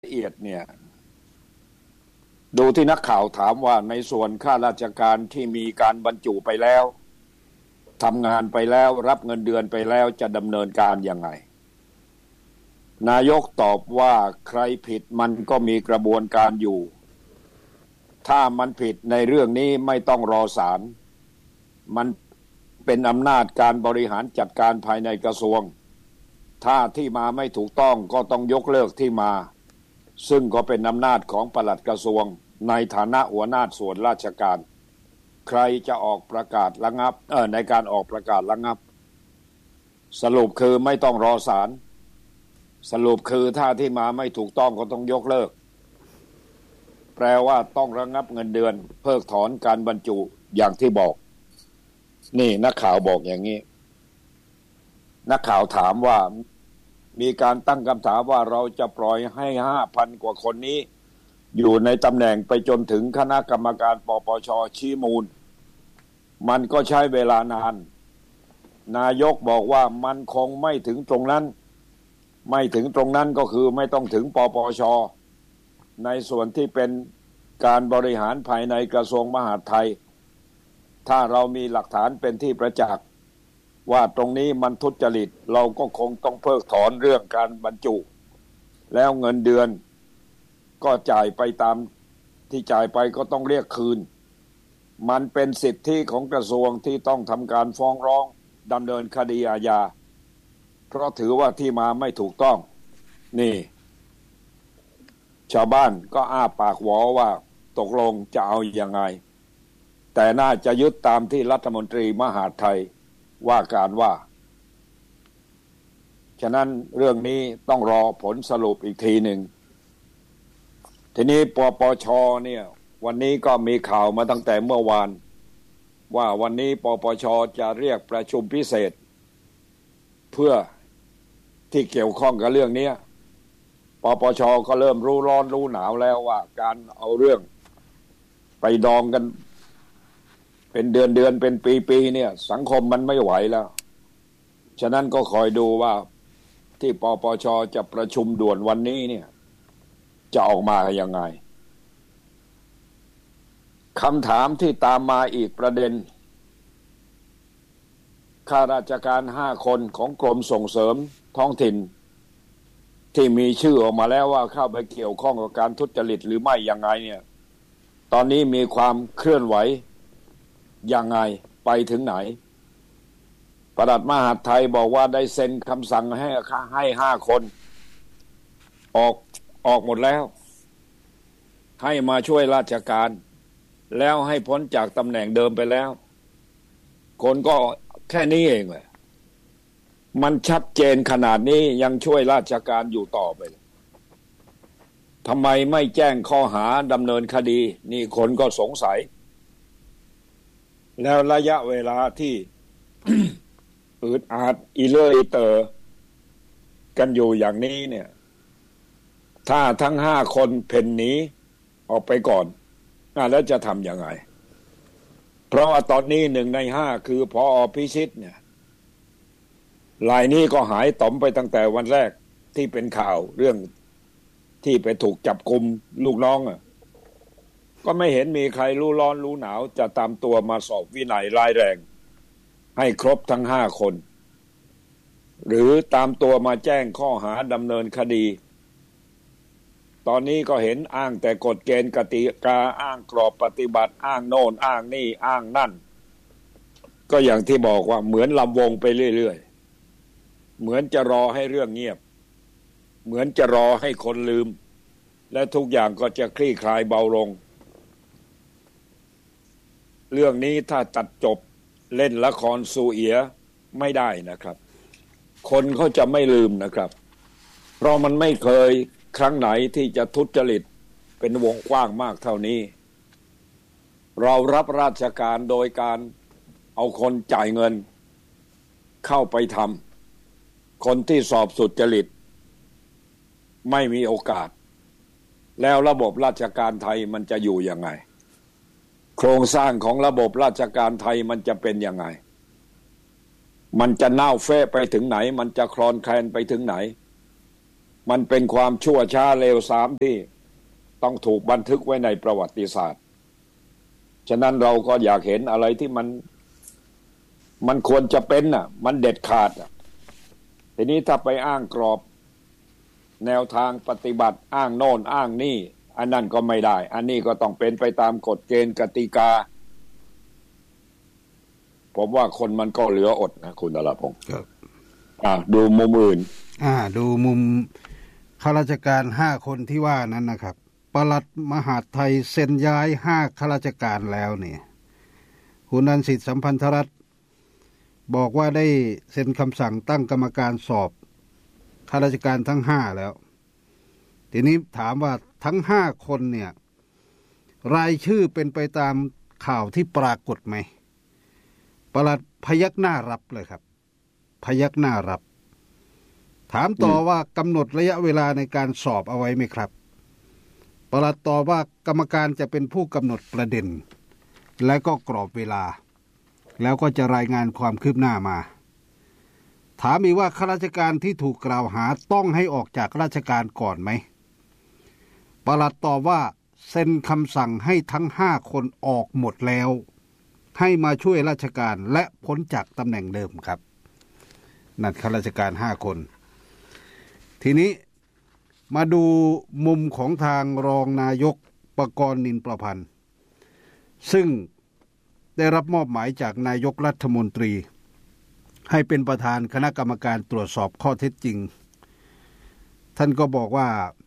ละเอียดเนี่ยดูที่นักข่าวถามว่าในส่วนข้าราชการที่มีการบรรจุไปแล้วทำงานไปแล้วรับเงินเดือนไปแล้วจะดำเนินการยังไงนายกตอบว่าใครผิดมันก็มีกระบวนการอยู่ถ้ามันผิดในเรื่องนี้ไม่ต้องรอศาลมันเป็นอำนาจการบริหารจัดการภายในกระทรวงถ้าที่มาไม่ถูกต้องก็ต้องยกเลิกที่มาซึ่งก็เป็นอำนาจของปลัดกระทรวงในฐานะหัวหน้าส่วนราชการใครจะออกประกาศระงับในการออกประกาศระงับสรุปคือไม่ต้องรอศาลสรุปคือถ้าที่มาไม่ถูกต้องก็ต้องยกเลิกแปลว่าต้องระงับเงินเดือนเพิกถอนการบรรจุอย่างที่บอกนี่นักข่าวบอกอย่างนี้นักข่าวถามว่ามีการตั้งคำถามว่าเราจะปล่อยให้ 5,000 กว่าคนนี้อยู่ในตำแหน่งไปจนถึงคณะกรรมการปปช.ชี้มูลมันก็ใช้เวลานานนายกบอกว่ามันคงไม่ถึงตรงนั้นไม่ถึงตรงนั้นก็คือไม่ต้องถึงปปช.ในส่วนที่เป็นการบริหารภายในกระทรวงมหาดไทยถ้าเรามีหลักฐานเป็นที่ประจักษ์ว่าตรงนี้มันทุจริตเราก็คงต้องเพิกถอนเรื่องการบรรจุแล้วเงินเดือนก็จ่ายไปตามที่จ่ายไปก็ต้องเรียกคืนมันเป็นสิทธิของกระทรวงที่ต้องทำการฟ้องร้องดำเนินคดีอาญาเพราะถือว่าที่มาไม่ถูกต้องนี่ชาวบ้านก็อ้าปากหวอว่าตกลงจะเอายังไงแต่น่าจะยึดตามที่รัฐมนตรีมหาดไทยว่าการว่าฉะนั้นเรื่องนี้ต้องรอผลสรุปอีกทีหนึ่งทีนี้ปปช.เนี่ยวันนี้ก็มีข่าวมาตั้งแต่เมื่อวานว่าวันนี้ปปช.จะเรียกประชุมพิเศษเพื่อที่เกี่ยวข้องกับเรื่องนี้ปปช.ก็เริ่มรู้ร้อนรู้หนาวแล้วว่าการเอาเรื่องไปดองกันเป็นเดือนเป็นปีเนี่ยสังคมมันไม่ไหวแล้วฉะนั้นก็คอยดูว่าที่ปปช.จะประชุมด่วนวันนี้เนี่ยจะออกมายังไงคำถามที่ตามมาอีกประเด็นข้าราชการ5 คนของกรมส่งเสริมท้องถิ่นที่มีชื่อออกมาแล้วว่าเข้าไปเกี่ยวข้องกับการทุจริตหรือไม่ยังไงเนี่ยตอนนี้มีความเคลื่อนไหวยังไงไปถึงไหนปลัดมหาดไทยบอกว่าได้เซ็นคำสั่งให้5 คนออกหมดแล้วให้มาช่วยราชการแล้วให้พ้นจากตำแหน่งเดิมไปแล้วคนก็แค่นี้เองแหละมันชัดเจนขนาดนี้ยังช่วยราชการอยู่ต่อไปทำไมไม่แจ้งข้อหาดำเนินคดีนี่คนก็สงสัยแล้วระยะเวลาที่ อืดอาดอีเลื่อยเตอกันอยู่อย่างนี้เนี่ยถ้าทั้ง5 คนเพ่นหนีออกไปก่อนแล้วจะทำยังไงเพราะว่าตอนนี้1 ใน 5คือผอ.พิชิตเนี่ยรายนี้ก็หายต่อมไปตั้งแต่วันแรกที่เป็นข่าวเรื่องที่ไปถูกจับกุมลูกน้องก็ไม่เห็นมีใครรู้ร้อนรู้หนาวจะตามตัวมาสอบวินัยร้ายแรงให้ครบทั้ง5 คนหรือตามตัวมาแจ้งข้อหาดำเนินคดีตอนนี้ก็เห็นอ้างแต่กฎเกณฑ์กติกาอ้างกรอบปฏิบัติอ้างโน่นอ้างนี่อ้างนั่นก็อย่างที่บอกว่าเหมือนลำวงไปเรื่อยๆเหมือนจะรอให้เรื่องเงียบเหมือนจะรอให้คนลืมและทุกอย่างก็จะคลี่คลายเบาลงเรื่องนี้ถ้าตัดจบเล่นละครซูเอียไม่ได้นะครับคนเขาจะไม่ลืมนะครับเพราะมันไม่เคยครั้งไหนที่จะทุจริตเป็นวงกว้างมากเท่านี้เรารับราชการโดยการเอาคนจ่ายเงินเข้าไปทำคนที่สอบสุจริตไม่มีโอกาสแล้วระบบราชการไทยมันจะอยู่ยังไงโครงสร้างของระบบราชการไทยมันจะเป็นยังไงมันจะเน่าเฟะไปถึงไหนมันจะคลอนแคลนไปถึงไหนมันเป็นความชั่วช้าเลวทรามที่ต้องถูกบันทึกไว้ในประวัติศาสตร์ฉะนั้นเราก็อยากเห็นอะไรที่มันควรจะเป็นน่ะมันเด็ดขาดทีนี้ถ้าไปอ้างกรอบแนวทางปฏิบัติอ้างโน่นอ้างนี่อันนั้นก็ไม่ได้อันนี้ก็ต้องเป็นไปตามกฎเกณฑ์กติกาผมว่าคนมันก็เหลืออดนะคุณอรพงศ์ครับดูมุมอื่นดูมุมข้าราชการ5 คนที่ว่านั้นนะครับปลัดมหาดไทยเซ็นย้าย5ข้าราชการแล้วเนี่ยคุณอันสิทธิ์สัมพันธรัตน์บอกว่าได้เซ็นคำสั่งตั้งกรรมการสอบข้าราชการทั้ง5แล้วทีนี้ถามว่าทั้ง5คนเนี่ยรายชื่อเป็นไปตามข่าวที่ปรากฏไหมปลัดพยักหน้ารับเลยครับพยักหน้ารับถามต่อว่ากำหนดระยะเวลาในการสอบเอาไว้ไหมครับปลัดตอบว่ากรรมการจะเป็นผู้กำหนดประเด็นและก็กรอบเวลาแล้วก็จะรายงานความคืบหน้ามาถามอีกว่าข้าราชการที่ถูกกล่าวหาต้องให้ออกจากราชการก่อนไหมปลัดตอบว่าเซ็นคำสั่งให้ทั้ง5 คนออกหมดแล้วให้มาช่วยราชการและพ้นจากตำแหน่งเดิมครับนั่นข้าราชการ5 คนทีนี้มาดูมุมของทางรองนายกปกรณ์นินประพันธ์ซึ่งได้รับมอบหมายจากนายกรัฐมนตรีให้เป็นประธานคณะกรรมการตรวจสอบข้อเท็จจริงท่านก็บอกว่า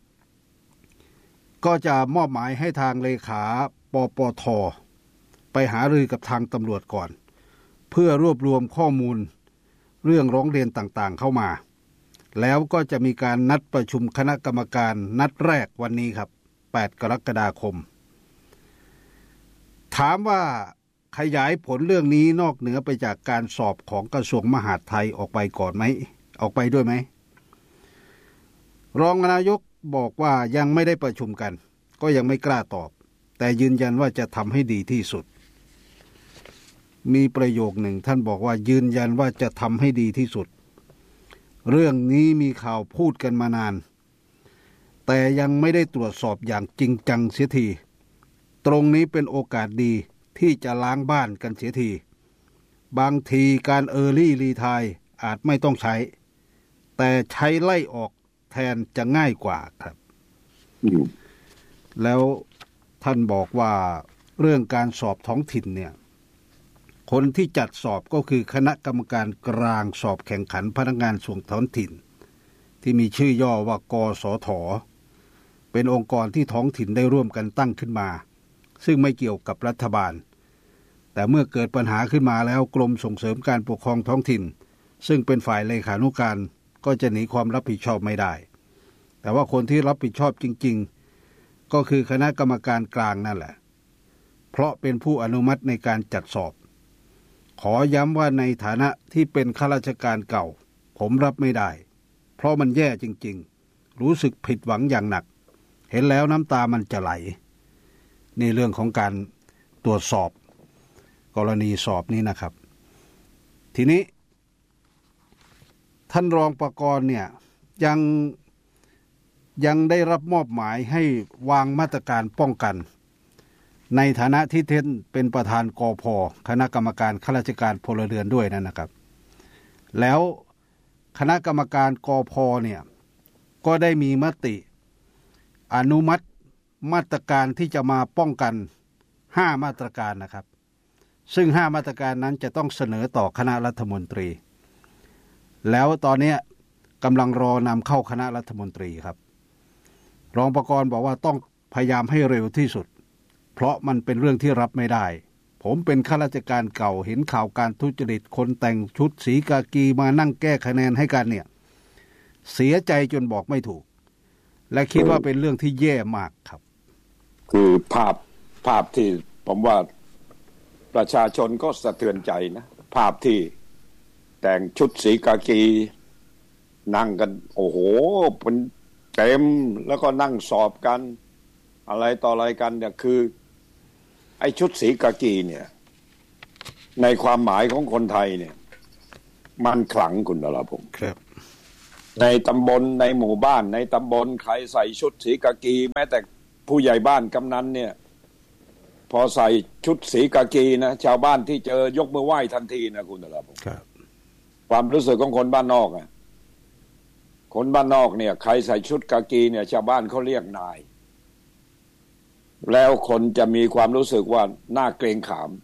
ก็จะมอบหมายให้ทางเลขาปปท.ไปหารือกับทางตำรวจก่อนเพื่อรวบรวมข้อมูลเรื่องร้องเรียนต่างๆเข้ามาแล้วก็จะมีการนัดประชุมคณะกรรมการนัดแรกวันนี้ครับ8 กรกฎาคมถามว่าขยายผลเรื่องนี้นอกเหนือไปจากการสอบของกระทรวงมหาดไทยออกไปก่อนไหมออกไปด้วยไหมรองนายกบอกว่ายังไม่ได้ประชุมกันก็ยังไม่กล้าตอบแต่ยืนยันว่าจะทำให้ดีที่สุดมีประโยคหนึ่งท่านบอกว่ายืนยันว่าจะทำให้ดีที่สุดเรื่องนี้มีข่าวพูดกันมานานแต่ยังไม่ได้ตรวจสอบอย่างจริงจังเสียทีตรงนี้เป็นโอกาสดีที่จะล้างบ้านกันเสียทีบางทีการearly retireอาจไม่ต้องใช้แต่ใช้ไล่ออกแทนจะง่ายกว่าครับแล้วท่านบอกว่าเรื่องการสอบท้องถิ่นเนี่ยคนที่จัดสอบก็คือคณะกรรมการกลางสอบแข่งขันพนักงานส่วนท้องถิ่นที่มีชื่อย่อว่ากสท.เป็นองค์กรที่ท้องถิ่นได้ร่วมกันตั้งขึ้นมาซึ่งไม่เกี่ยวกับรัฐบาลแต่เมื่อเกิดปัญหาขึ้นมาแล้วกรมส่งเสริมการปกครองท้องถิ่นซึ่งเป็นฝ่ายเลขานุการก็จะหนีความรับผิดชอบไม่ได้แต่ว่าคนที่รับผิดชอบจริงๆก็คือคณะกรรมการกลางนั่นแหละเพราะเป็นผู้อนุมัติในการจัดสอบขอย้ำว่าในฐานะที่เป็นข้าราชการเก่าผมรับไม่ได้เพราะมันแย่จริงๆรู้สึกผิดหวังอย่างหนักเห็นแล้วน้ำตามันจะไหลนี่เรื่องของการตรวจสอบกรณีสอบนี้นะครับทีนี้ท่านรองปกรณ์เนี่ยยังได้รับมอบหมายให้วางมาตรการป้องกันในฐานะที่ท่านเป็นประธานกพ.คณะกรรมการข้าราชการพลเรือนด้วยนะครับแล้วคณะกรรมการกพ.เนี่ยก็ได้มีมติอนุมัติมาตรการที่จะมาป้องกัน5 มาตรการนะครับซึ่ง5 มาตรการนั้นจะต้องเสนอต่อคณะรัฐมนตรีแล้วตอนนี้กำลังรอนำเข้าคณะรัฐมนตรีครับรองปกรณ์บอกว่าต้องพยายามให้เร็วที่สุดเพราะมันเป็นเรื่องที่รับไม่ได้ผมเป็นข้าราชการเก่าเห็นข่าวการทุจริตคนแต่งชุดสีกากีมานั่งแก้คะแนนให้กันเนี่ยเสียใจจนบอกไม่ถูกและคิดว่าเป็นเรื่องที่แย่มากครับคือภาพที่ผมว่าประชาชนก็สะเทือนใจนะภาพที่แต่งชุดสีกากีนั่งกันโอ้โหเป็นเต็มแล้วก็นั่งสอบกันอะไรต่ออะไรกันเนี่ยคือไอ้ชุดสีกากีเนี่ยในความหมายของคนไทยเนี่ยมันขลังคุณนรพงศ์ครับในตำบลในหมู่บ้านในตำบลใครใส่ชุดสีกากีแม้แต่ผู้ใหญ่บ้านกำนันเนี่ยพอใส่ชุดสีกากีนะชาวบ้านที่เจอยกมือไหว้ทันทีนะคุณนราพงศ์ครับความรู้สึกของคนบ้านนอกอ่ะคนบ้านนอกเนี่ยใครใส่ชุดกากีเนี่ยชาวบ้านเขาเรียกนายแล้วคนจะมีความรู้สึกว่าน่าเกรงขาม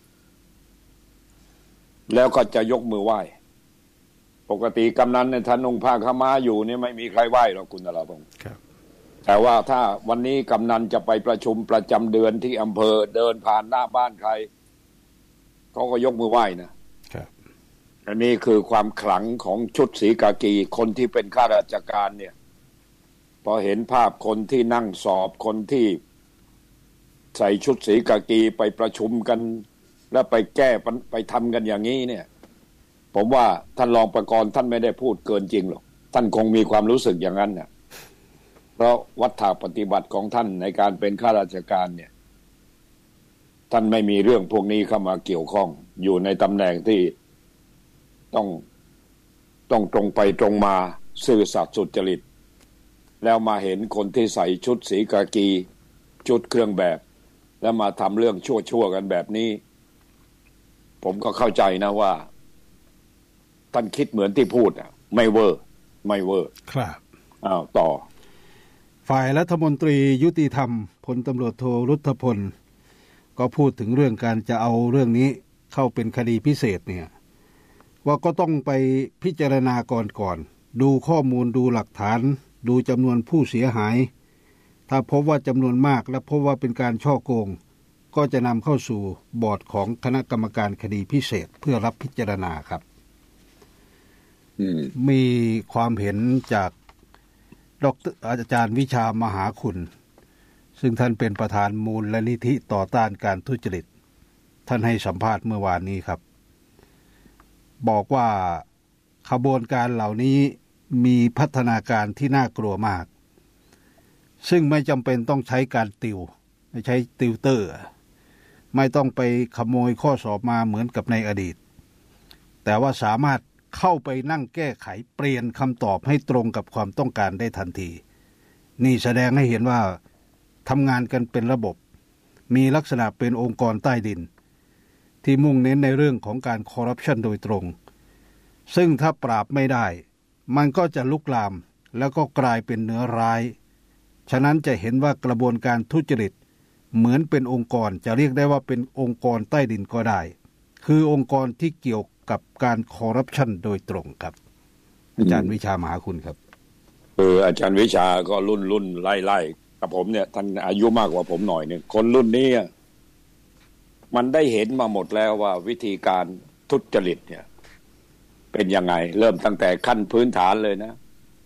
แล้วก็จะยกมือไหว้ปกติกำนันเนี่ยท่านนุ่งผ้าขาวม้าอยู่เนี่ยไม่มีใครไหว้หรอกคุณนราพงศ์แต่ว่าถ้าวันนี้กำนันจะไปประชุมประจำเดือนที่อำเภอเดินผ่านหน้าบ้านใครเขาก็ยกมือไหว้นะครับอันนี้คือความขลังของชุดสีกากีคนที่เป็นข้าราชการเนี่ยพอเห็นภาพคนที่นั่งสอบคนที่ใส่ชุดสีกากีไปประชุมกันแล้วไปแก้ไปทำกันอย่างนี้เนี่ยผมว่าท่านรองประกรณ์ท่านไม่ได้พูดเกินจริงหรอกท่านคงมีความรู้สึกอย่างนั้นเนี่ยเพราะวัฏฏะปฏิบัติของท่านในการเป็นข้าราชการเนี่ยท่านไม่มีเรื่องพวกนี้เข้ามาเกี่ยวข้องอยู่ในตำแหน่งที่ต้องตรงไปตรงมาซื่อสัตย์สุจริตแล้วมาเห็นคนที่ใส่ชุดสีกากีชุดเครื่องแบบแล้วมาทำเรื่องชั่วกันแบบนี้ผมก็เข้าใจนะว่าท่านคิดเหมือนที่พูดอ่ะไม่เวอร์ครับต่อฝ่ายรัฐมนตรียุติธรรมพลตำรวจโทรุทธพลก็พูดถึงเรื่องการจะเอาเรื่องนี้เข้าเป็นคดีพิเศษเนี่ยว่าก็ต้องไปพิจารณาก่อนดูข้อมูลดูหลักฐานดูจำนวนผู้เสียหายถ้าพบว่าจำนวนมากและพบว่าเป็นการฉ้อโกงก็จะนำเข้าสู่บอร์ดของคณะกรรมการคดีพิเศษเพื่อรับพิจารณาครับมีความเห็นจากดร.อาจารย์วิชามหาคุณซึ่งท่านเป็นประธานมูลนิธิต่อต้านการทุจริตท่านให้สัมภาษณ์เมื่อวานนี้ครับบอกว่าขบวนการเหล่านี้มีพัฒนาการที่น่ากลัวมากซึ่งไม่จำเป็นต้องใช้การไม่ใช้ติวเตอร์ไม่ต้องไปขโมยข้อสอบมาเหมือนกับในอดีตแต่ว่าสามารถเข้าไปนั่งแก้ไขเปลี่ยนคำตอบให้ตรงกับความต้องการได้ทันทีนี่แสดงให้เห็นว่าทำงานกันเป็นระบบมีลักษณะเป็นองค์กรใต้ดินที่มุ่งเน้นในเรื่องของการคอร์รัปชันโดยตรงซึ่งถ้าปราบไม่ได้มันก็จะลุกลามแล้วก็กลายเป็นเนื้อร้ายฉะนั้นจะเห็นว่ากระบวนการทุจริตเหมือนเป็นองค์กรจะเรียกได้ว่าเป็นองค์กรใต้ดินก็ได้คือองค์กรที่เกี่ยวกับการคอร์รัปชันโดยตรงครับอาจารย์วิชามหาคุณครับอาจารย์วิชาก็รุ่นไล่กับผมเนี่ยท่านอายุมากกว่าผมหน่อยนึงคนรุ่นนี้มันได้เห็นมาหมดแล้วว่าวิธีการทุจริตเนี่ยเป็นยังไงเริ่มตั้งแต่ขั้นพื้นฐานเลยนะ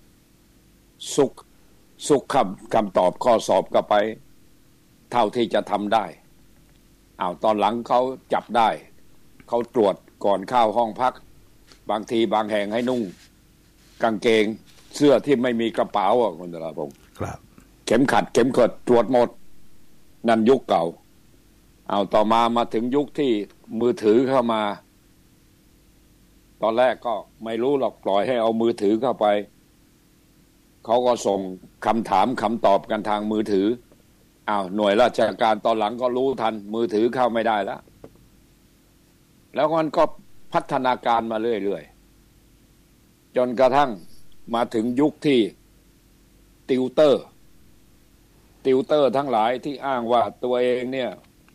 ซุกคำตอบข้อสอบก็ไปเท่าที่จะทำได้ตอนหลังเขาจับได้เขาตรวจก่อนเข้าห้องพักบางทีบางแห่งให้นุ่งกางเกงเสื้อที่ไม่มีกระเป๋าคุณธราพงศ์ครับเข็มขัดตรวจหมดนั่นยุคเก่าต่อมาถึงยุคที่มือถือเข้ามาตอนแรกก็ไม่รู้หรอกปล่อยให้เอามือถือเข้าไปเขาก็ส่งคำถามคำตอบกันทางมือถือหน่วยราชการตอนหลังก็รู้ทันมือถือเข้าไม่ได้แล้วมันก็พัฒนาการมาเรื่อยๆจนกระทั่งมาถึงยุคที่ติวเตอร์ทั้งหลายที่อ้างว่าตัวเองเนี่ย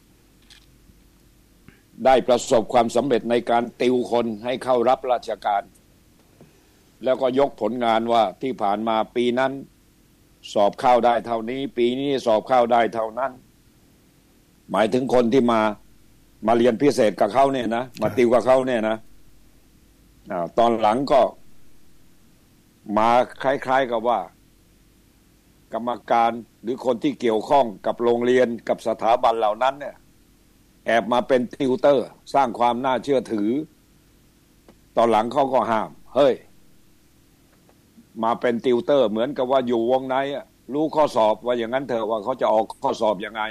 ได้ประสบความสำเร็จในการติวคนให้เข้ารับราชการแล้วก็ยกผลงานว่าที่ผ่านมาปีนั้นสอบเข้าได้เท่านี้ปีนี้สอบเข้าได้เท่านั้นหมายถึงคนที่มาเรียนพิเศษกับเขาเนี่ยนะมาติวกับเขาเนี่ยนะตอนหลังก็มาคล้ายๆกับว่ากรรมการหรือคนที่เกี่ยวข้องกับโรงเรียนกับสถาบันเหล่านั้นเนี่ยแอบมาเป็นติวเตอร์สร้างความน่าเชื่อถือตอนหลังเขาก็ห้ามเฮ้ยมาเป็นติวเตอร์เหมือนกับว่าอยู่วงในรู้ข้อสอบว่าอย่างนั้นเถอะว่าเขาจะออกข้อสอบยังไง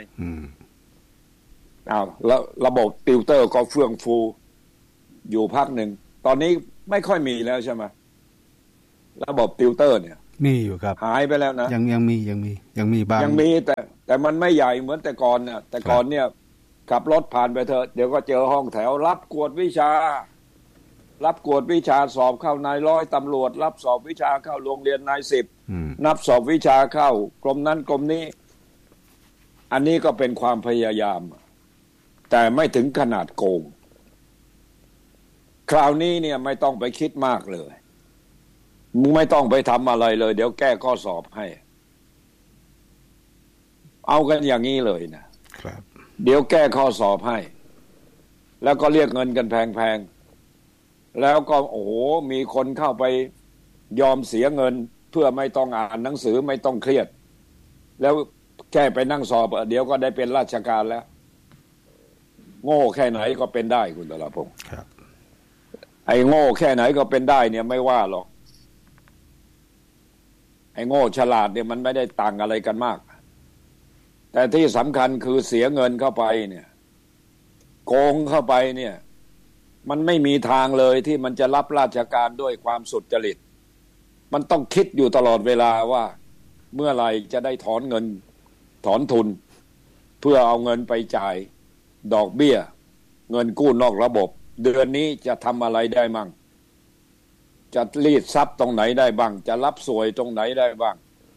แล้วระบบติวเตอร์ก็เฟื่องฟูอยู่พักหนึ่งตอนนี้ไม่ค่อยมีแล้วใช่ไหมระบบติวเตอร์เนี่ยมีอยู่ครับหายไปแล้วนะยังมีบ้างยังมีแต่มันไม่ใหญ่เหมือนแต่ก่อนเนี่ยแต่ก่อนเนี่ยขับรถผ่านไปเถอะเดี๋ยวก็เจอห้องแถวรับกวดวิชาสอบเข้านายร้อยตำรวจรับสอบวิชาเข้าโรงเรียนนายสิบนับสอบวิชาเข้ากรมนั้นกรมนี้อันนี้ก็เป็นความพยายามแต่ไม่ถึงขนาดโกงคราวนี้เนี่ยไม่ต้องไปคิดมากเลยมึงไม่ต้องไปทำอะไรเลยเดี๋ยวแก้ข้อสอบให้เอากันอย่างนี้เลยนะครับเดี๋ยวแก้ข้อสอบให้แล้วก็เรียกเงินกันแพงๆแล้วก็โอ้โหมีคนเข้าไปยอมเสียเงินเพื่อไม่ต้องอ่านหนังสือไม่ต้องเครียดแล้วแค่ไปนั่งสอบเดี๋ยวก็ได้เป็นราชการแล้วโง่แค่ไหนก็เป็นได้คุณตลาพงศ์ครับไอ้โง่แค่ไหนก็เป็นได้เนี่ยไม่ว่าหรอกไอ้โง่ฉลาดเนี่ยมันไม่ได้ต่างอะไรกันมากแต่ที่สำคัญคือเสียเงินเข้าไปเนี่ยโกงเข้าไปเนี่ยมันไม่มีทางเลยที่มันจะรับราชการด้วยความสุจริตมันต้องคิดอยู่ตลอดเวลาว่าเมื่อไหร่จะได้ถอนเงินถอนทุนเพื่อเอาเงินไปจ่ายดอกเบี้ยเงินกู้นอกระบบเดือนนี้จะทำอะไรได้มั่งจะรีดทรัพย์ตรงไหนได้บ้างจะรับสวยตรงไหนได้บ้าง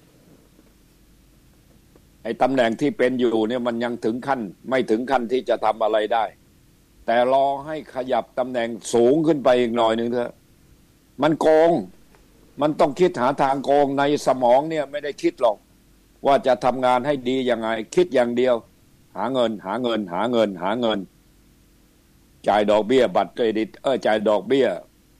ไอ้ตำแหน่งที่เป็นอยู่เนี่ยมันยังถึงขั้นไม่ถึงขั้นที่จะทำอะไรได้แต่รอให้ขยับตำแหน่งสูงขึ้นไปอีกหน่อยนึงเถอะมันโกงมันต้องคิดหาทางโกงในสมองเนี่ยไม่ได้คิดหรอกว่าจะทำงานให้ดียังไงคิดอย่างเดียวหาเงินจ่ายดอกเบี้ยบัตรเครดิตจ่ายดอกเบี้ย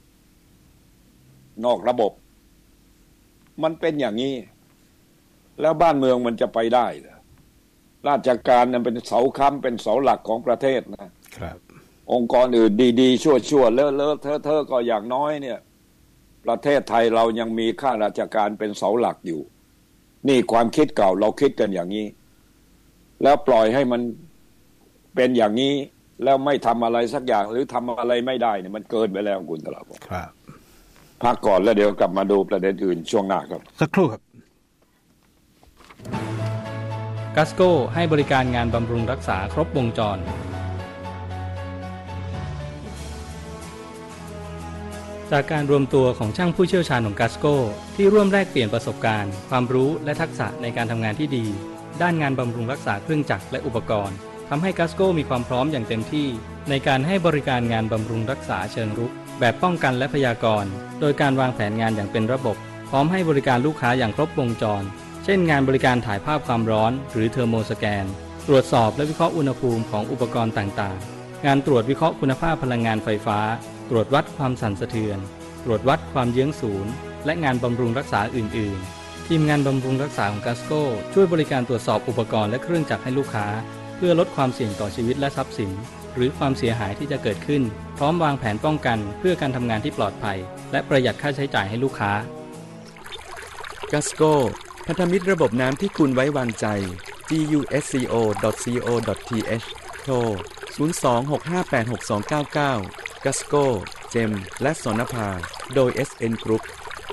นอกระบบมันเป็นอย่างนี้แล้วบ้านเมืองมันจะไปได้เหรอราชการนั้นเป็นเสาค้ำเป็นเสาหลักของประเทศนะครับองค์กรอื่นดีๆชั่วๆเลอะๆเทอะๆก็อย่างน้อยเนี่ยประเทศไทยเรายังมีข้าราชการเป็นเสาหลักอยู่นี่ความคิดเก่าเราคิดกันอย่างนี้แล้วปล่อยให้มันเป็นอย่างนี้แล้วไม่ทำอะไรสักอย่างหรือทำอะไรไม่ได้เนี่ยมันเกินไปแล้วคุณตลาดครับพักก่อนแล้วเดี๋ยวกลับมาดูประเด็นอื่นช่วงหน้าครับสักครู่ครับกัสโก้ให้บริการงานบำรุงรักษาครบวงจรจากการรวมตัวของช่างผู้เชี่ยวชาญของกัสโก้ที่ร่วมแลกเปลี่ยนประสบการณ์ความรู้และทักษะในการทำงานที่ดีด้านงานบำรุงรักษาเครื่องจักรและอุปกรณ์ทำให้กัสโก้มีความพร้อมอย่างเต็มที่ในการให้บริการงานบำรุงรักษาเชิงรุกแบบป้องกันและพยากรณ์โดยการวางแผนงานอย่างเป็นระบบพร้อมให้บริการลูกค้าอย่างครบวงจรเช่นงานบริการถ่ายภาพความร้อนหรือเทอร์โมสแกนตรวจสอบและวิเคราะห์อุณหภูมิของอุปกรณ์ต่างๆงานตรวจวิเคราะห์คุณภาพพลังงานไฟฟ้าตรวจวัดความสั่นสะเทือนตรวจวัดความเยื้องศูนย์และงานบำรุงรักษาอื่นๆทีมงานบำรุงรักษาของกัสโก้ช่วยบริการตรวจสอบอุปกรณ์และเครื่องจักรให้ลูกค้าเพื่อลดความเสี่ยงต่อชีวิตและทรัพย์สินหรือความเสียหายที่จะเกิดขึ้นพร้อมวางแผนป้องกันเพื่อการทำงานที่ปลอดภัยและประหยัดค่าใช้จ่ายให้ลูกค้ากัสโก้พันธมิตรระบบน้ำที่คุณไว้วางใจ gusco.co.th โทร 02-658-6299 กัสโก้เจมและสนภาโดย SN Group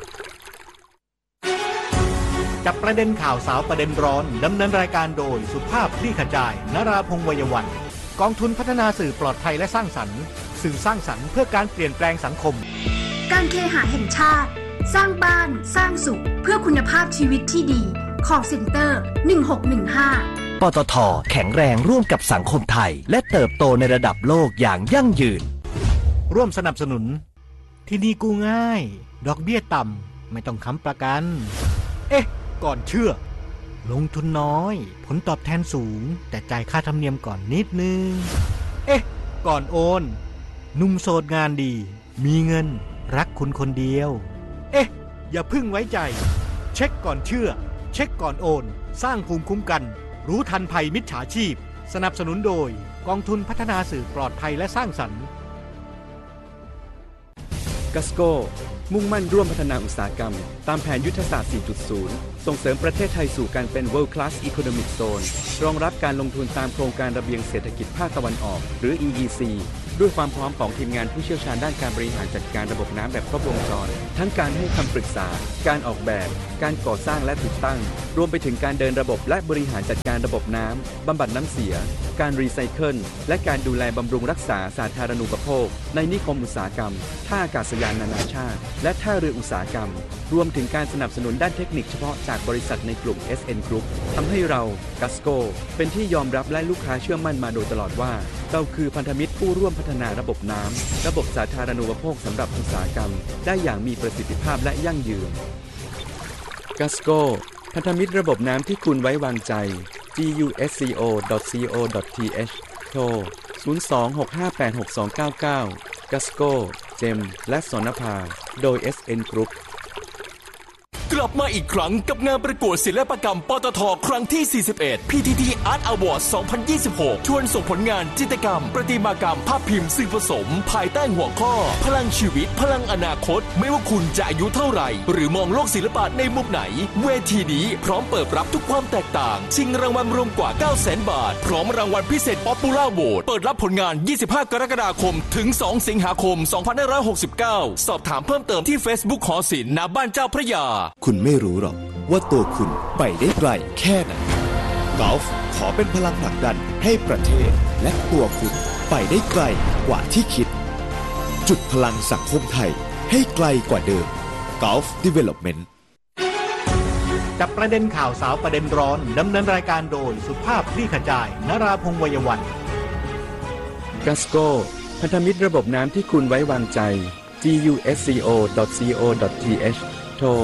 จับประเด็นข่าวสาวประเด็นร้อนดำเนินรายการโดยสุภาพคลี่ขจายนราพงษ์วัยวันกองทุนพัฒนาสื่อปลอดภัยและสร้างสรรค์สื่อสร้างสรรค์เพื่อการเปลี่ยนแปลงสังคมการเคหะแห่งชาติสร้างบ้านสร้างสุขเพื่อคุณภาพชีวิตที่ดี Call Center 1615 ปตท.แข็งแรงร่วมกับสังคมไทยและเติบโตในระดับโลกอย่างยั่งยืนร่วมสนับสนุนที่นี่กู้ง่ายดอกเบี้ยต่ำไม่ต้องค้ำประกันก่อนเชื่อลงทุนน้อยผลตอบแทนสูงแต่จ่ายค่าธรรมเนียมก่อนนิดนึงก่อนโอนหนุ่มโสดงานดีมีเงินรักคุณคนเดียวอย่าพึ่งไว้ใจเช็คก่อนเชื่อเช็คก่อนโอนสร้างภูมิคุ้มกันรู้ทันภัยมิจฉาชีพสนับสนุนโดยกองทุนพัฒนาสื่อปลอดภัยและสร้างสรรค์กัสโก้มุ่งมั่นร่วมพัฒนาอุตสาหกรรมตามแผนยุทธศาสตร์ 4.0 ส่งเสริมประเทศไทยสู่การเป็น World Class Economic Zone รองรับการลงทุนตามโครงการระเบียงเศรษฐกิจภาคตะวันออกหรือ EEC ด้วยความพร้อมของทีมงานผู้เชี่ยวชาญด้านการบริหารจัดการระบบน้ำแบบครบวงจรทั้งการให้คำปรึกษาการออกแบบการก่อสร้างและติดตั้งรวมไปถึงการเดินระบบและบริหารจัดการระบบน้ำบำบัดน้ำเสียการรีไซเคิลและการดูแลบำรุงรักษาสาธารณูปโภคในนิคมอุตสาหกรรมท่าอากาศยานนานาชาติและท่าเรืออุตสาหกรรมรวมถึงการสนับสนุนด้านเทคนิคเฉพาะจากบริษัทในกลุ่ม SN Group ทำให้เรากัสโกเป็นที่ยอมรับและลูกค้าเชื่อมั่นมาโดยตลอดว่าเราคือพันธมิตรผู้ร่วมพัฒนาระบบน้ำระบบสาธารณูปโภคสำหรับอุตสาหกรรมได้อย่างมีประสิทธิภาพและยั่งยืนกัสโกพันธมิตรระบบน้ำที่คุณไว้วางใจ gusco.co.th โทร 02-658-6299 กัสโก เจมและสนภาโดย SN Group กลับมาอีกครั้งกับงานประกวดศิลปกรรมปตท.ครั้งที่ 41 PTT Art Award 2026 ชวนส่งผลงานจิตรกรรมประติมากรรมภาพพิมพ์สื่อผสมภายใต้หัวข้อพลังชีวิตพลังอนาคตไม่ว่าคุณจะอายุเท่าไหร่หรือมองโลกศิลปะในมุมไหนเวทีนี้พร้อมเปิดรับทุกความแตกต่างชิงรางวัลรวมกว่า 900,000 บาทพร้อมรางวัลพิเศษ Popular Vote เปิดรับผลงาน 25 กรกฎาคมถึง 2 สิงหาคม 2569 สอบถามเพิ่มเติมที่ Facebook หอศิลป์ณบ้านเจ้าพระยาคุณไม่รู้หรอกว่าตัวคุณไปได้ไกลแค่ไหนกอล์ฟขอเป็นพลังผลักดันให้ประเทศและตัวคุณไปได้ไกลกว่าที่คิดจุดพลังสังคมไทยให้ไกลกว่าเดิม Gulf Development จับประเด็นข่าวสาวประเด็นร้อนดำเนินรายการโดยสุภาพคลี่ขจายนราพงษ์วัยวันกัสโกพันธมิตรระบบน้ำที่คุณไว้วางใจ gusco.co.th โทร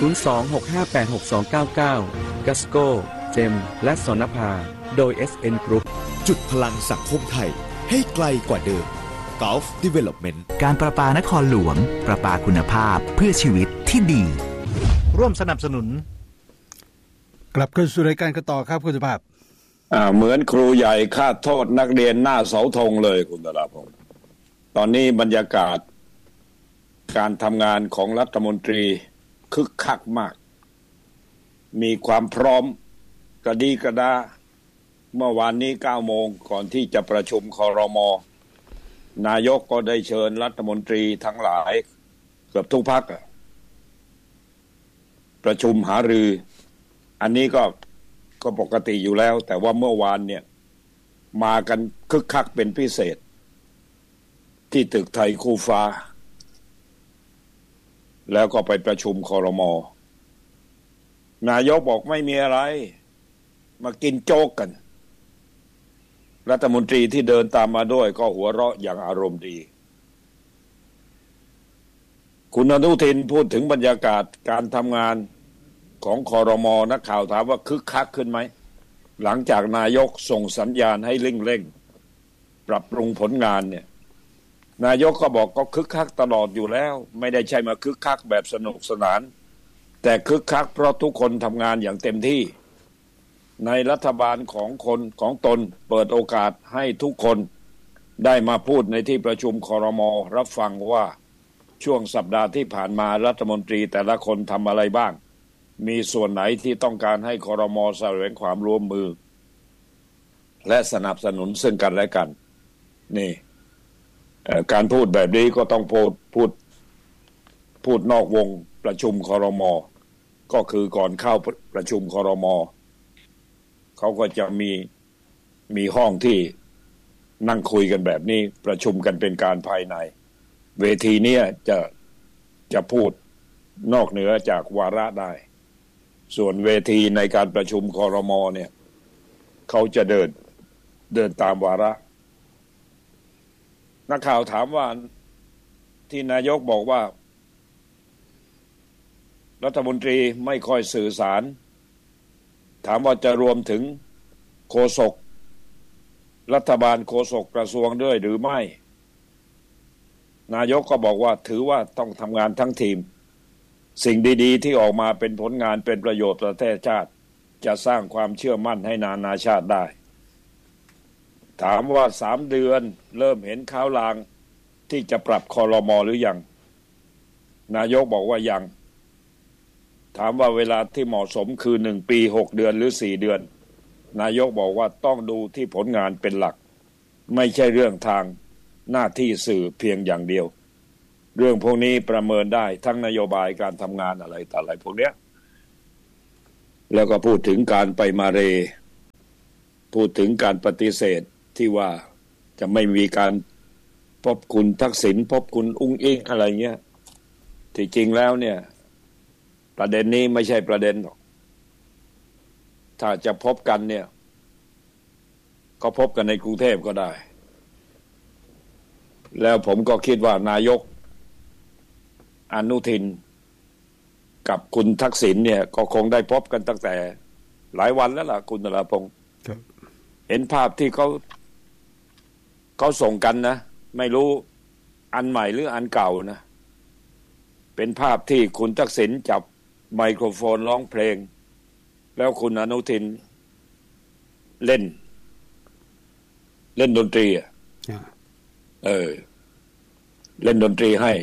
02-658-6299 กัสโก เจมและสนภาโดย SN Group จุดพลังสังคมไทยให้ไกลกว่าเดิม Gulf Development การประปานครหลวงประปาคุณภาพเพื่อชีวิตที่ดีร่วมสนับสนุนกลับเข้าสู่รายการกันต่อครับคุณสุภาพเหมือนครูใหญ่ฆ่าโทษนักเรียนหน้าเสาธงเลยคุณตลาพงศ์ตอนนี้บรรยากาศการทำงานของรัฐมนตรีคึกคักมากมีความพร้อมกระดีกระดาเมื่อวานนี้ 9 โมงก่อนที่จะประชุมครม.นายกก็ได้เชิญรัฐมนตรีทั้งหลายเกือบทุกพรรคประชุมหารืออันนี้ก็ปกติอยู่แล้วแต่ว่าเมื่อวานเนี่ยมากันคึกคักเป็นพิเศษที่ตึกไทยคู่ฟ้าแล้วก็ไปประชุมครม.นายกบอกไม่มีอะไรมากินโจ๊กกันรัฐมนตรีที่เดินตามมาด้วยก็หัวเราะอย่างอารมณ์ดีคุณอนุทินพูดถึงบรรยากาศการทำงานของครม.นักข่าวถามว่าคึกคักขึ้นไหมหลังจากนายกส่งสัญญาณให้เร่งปรับปรุงผลงานเนี่ยนายกก็บอกก็คึกคักตลอดอยู่แล้วไม่ได้ใช่มาคึกคักแบบสนุกสนานแต่คึกคักเพราะทุกคนทำงานอย่างเต็มที่ในรัฐบาลของตนเปิดโอกาสให้ทุกคนได้มาพูดในที่ประชุมครม.รับฟังว่าช่วงสัปดาห์ที่ผ่านมารัฐมนตรีแต่ละคนทำอะไรบ้างมีส่วนไหนที่ต้องการให้ครม.แสวงความร่วมมือและสนับสนุนซึ่งกันและกันนี่การพูดแบบนี้ก็ต้องพูดนอกวงประชุมครม.ก็คือก่อนเข้าประชุมครม.เขาก็จะมีห้องที่นั่งคุยกันแบบนี้ประชุมกันเป็นการภายในเวทีนี้จะพูดนอกเหนือจากวาระได้ส่วนเวทีในการประชุมครม.เนี่ยเขาจะเดินตามวาระนักข่าวถามว่าที่นายกบอกว่ารัฐมนตรีไม่ค่อยสื่อสารถามว่าจะรวมถึงโฆษกรัฐบาลโฆษกกระทรวงด้วยหรือไม่นายกก็บอกว่าถือว่าต้องทำงานทั้งทีมสิ่งดีๆที่ออกมาเป็นผลงานเป็นประโยชน์ต่อประเทศชาติจะสร้างความเชื่อมั่นให้นานาชาติได้ถามว่า3 เดือนเริ่มเห็นข่าวลางที่จะปรับครม.หรือยังนายกบอกว่ายังถามว่าเวลาที่เหมาะสมคือ1 ปี6 เดือนหรือ4 เดือนนายกบอกว่าต้องดูที่ผลงานเป็นหลักไม่ใช่เรื่องทางหน้าที่สื่อเพียงอย่างเดียวเรื่องพวกนี้ประเมินได้ทั้งนโยบายการทำงานอะไรต่ออะไรพวกเนี้ยแล้วก็พูดถึงการไปมาเลพูดถึงการปฏิเสธที่ว่าจะไม่มีการพบคุณทักษิณพบคุณอุ้งอิงอะไรเงี้ยที่จริงแล้วเนี่ยประเด็นนี้ไม่ใช่ประเด็นหรอกถ้าจะพบกันเนี่ยก็พบกันในกรุงเทพก็ได้แล้วผมก็คิดว่านายกอนุทินกับคุณทักษิณเนี่ยก็คงได้พบกันตั้งแต่หลายวันแล้วล่ะคุณนราพงศ์เห็นภาพที่เขาส่งกันนะไม่รู้อันใหม่หรืออันเก่านะเป็นภาพที่คุณทักษิณจับไมโครโฟนร้องเพลงแล้วคุณอนุทินเล่นดนตรีอ่ะเล่นดนตรีให้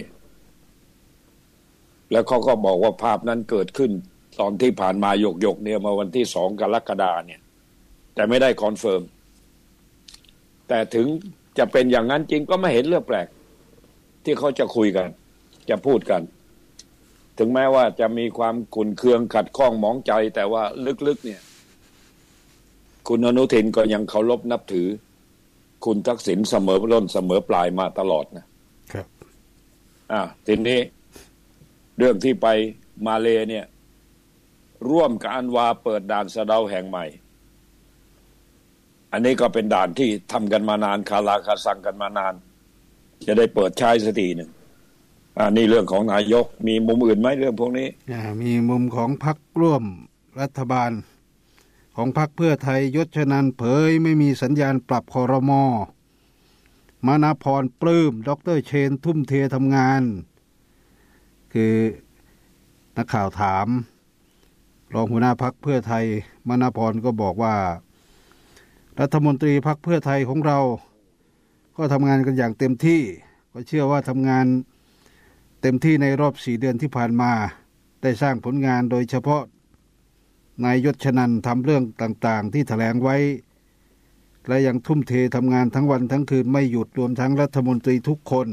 แล้วเขาก็บอกว่าภาพนั้นเกิดขึ้นตอนที่ผ่านมาหยกเนี่ยมาวันที่2 กรกฎาคมเนี่ยแต่ไม่ได้คอนเฟิร์มแต่ถึงจะเป็นอย่างนั้นจริงก็ไม่เห็นเรื่องแปลกที่เขาจะคุยกันจะพูดกันถึงแม้ว่าจะมีความขุ่นเคืองขัดข้องหมองใจแต่ว่าลึกๆเนี่ยคุณอนุทินก็ยังเคารพนับถือคุณทักษิณเสมอต้นเสมอปลายมาตลอดนะครับทีนี้เรื่องที่ไปมาเลเนี่ยร่วมกับอันวาเปิดด่านสะเดาแห่งใหม่อันนี้ก็เป็นด่านที่ทำกันมานานคาราคาซังกันมานานจะได้เปิดใช้สักทีหนึ่งนี่เรื่องของนายกมีมุมอื่นไหมเรื่องพวกนี้มีมุมของพรรคร่วมรัฐบาลของพรรคเพื่อไทยยศชนันท์เผยไม่มีสัญญาณปรับครม.มานาพรปลื้มดร.เชนทุ่มเททำงานคือนักข่าวถามรองหัวหน้าพรรคเพื่อไทยมานาพรก็บอกว่ารัฐมนตรีพรรคเพื่อไทยของเราก็ทำงานกันอย่างเต็มที่ก็เชื่อว่าทำงานเต็มที่ในรอบ4 เดือนที่ผ่านมาได้สร้างผลงานโดยเฉพาะนายยศชนันท์ทำเรื่องต่างๆที่แถลงไว้และยังทุ่มเททำงานทั้งวันทั้งคืนไม่หยุดรวมทั้งรัฐมนตรีทุกคน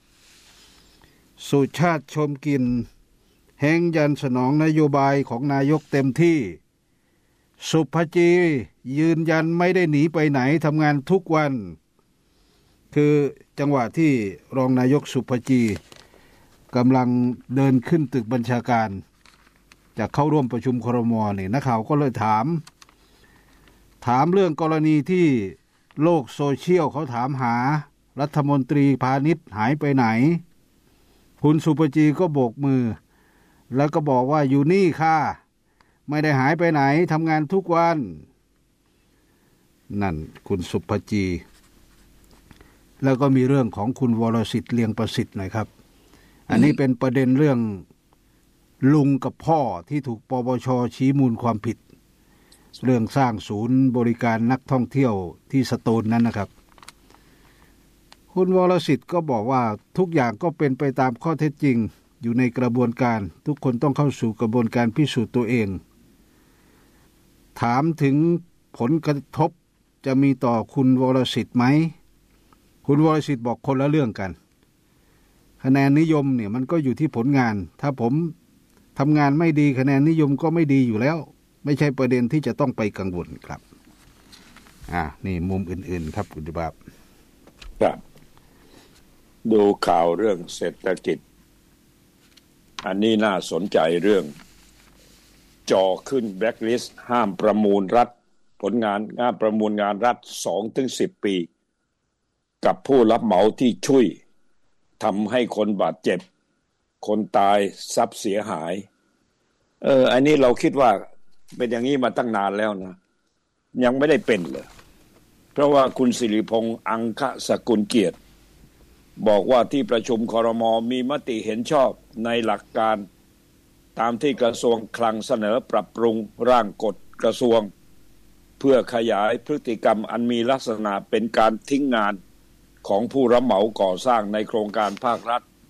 สุชาติชมกลิ่นแห่งยันสนองนโยบายของนายกเต็มที่สุภจียืนยันไม่ได้หนีไปไหนทำงานทุกวันคือจังหวะที่รองนายกสุภจีกำลังเดินขึ้นตึกบัญชาการจะเข้าร่วมประชุมครม.นี่นักข่าวก็เลยถามเรื่องกรณีที่โลกโซเชียลเขาถามหารัฐมนตรีพาณิชย์หายไปไหนคุณสุภจีก็โบกมือแล้วก็บอกว่าอยู่นี่ค่ะไม่ได้หายไปไหนทำงานทุกวันนั่นคุณสุภจีแล้วก็มีเรื่องของคุณวรสิทธิ์เลียงประสิทธิ์หน่อยครับอันนี้เป็นประเด็นเรื่องลุงกับพ่อที่ถูกปปช.ชี้มูลความผิดเรื่องสร้างศูนย์บริการนักท่องเที่ยวที่สตูลนั้นนะครับคุณวรสิทธิ์ก็บอกว่าทุกอย่างก็เป็นไปตามข้อเท็จจริงอยู่ในกระบวนการทุกคนต้องเข้าสู่กระบวนการพิสูจน์ตัวเองถามถึงผลกระทบจะมีต่อคุณวรสิทธิ์ไหมคุณวรสิทธิ์บอกคนละเรื่องกันคะแนนนิยมเนี่ยมันก็อยู่ที่ผลงานถ้าผมทำงานไม่ดีคะแนนนิยมก็ไม่ดีอยู่แล้วไม่ใช่ประเด็นที่จะต้องไปกังวลครับนี่มุมอื่นๆครับคุณดิบาบครับดูข่าวเรื่องเศรษฐกิจอันนี้น่าสนใจเรื่องจ่อขึ้นแบล็คลิสต์ห้ามประมูลรัฐผลงานประมูลงานรัฐ 2-10 ปีกับผู้รับเหมาที่ช่วยทำให้คนบาดเจ็บคนตายทรัพย์เสียหายอันนี้เราคิดว่าเป็นอย่างนี้มาตั้งนานแล้วนะยังไม่ได้เป็นเลยเพราะว่าคุณสิริพงษ์อังคสกุลเกียรติบอกว่าที่ประชุมครม.มีมติเห็นชอบในหลักการตามที่กระทรวงคลังเสนอปรับปรุงร่างกฎกระทรวงเพื่อขยายพฤติกรรมอันมีลักษณะเป็นการทิ้งงานของผู้รับเหมาก่อสร้างในโครงการภาครัฐ